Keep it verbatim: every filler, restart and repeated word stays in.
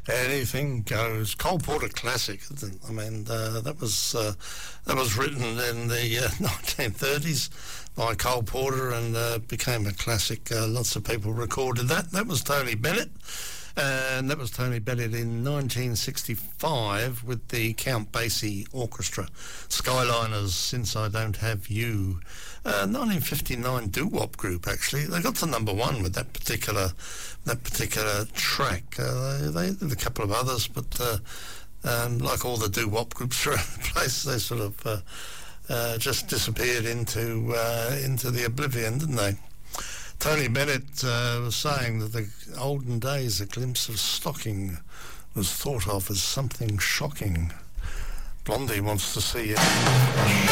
Anything goes. Cole Porter classic, isn't it? I mean, uh, that was uh, that was written in the uh, nineteen thirties by Cole Porter and uh, became a classic. Uh, lots of people recorded that. That was Tony Bennett, and that was Tony Bennett in nineteen sixty-five with the Count Basie Orchestra. Skyliners, Since I Don't Have You. Uh, nineteen fifty-nine doo-wop group, actually. They got to number one with that particular that particular track. Uh, they, they did a couple of others, but uh, um, like all the doo-wop groups around the place, they sort of uh, uh, just disappeared into uh, into the oblivion, didn't they? Tony Bennett uh, was saying that the olden days, a glimpse of stocking was thought of as something shocking. Blondie wants to see it.